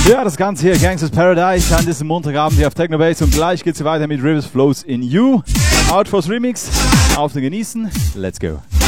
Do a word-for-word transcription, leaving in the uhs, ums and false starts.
Ja, das Ganze hier, Gangsters Paradise, an diesem Montagabend hier auf Technobase und gleich geht's weiter mit Rivers Flows in You. Outforce Remix, auf den Genießen, let's go.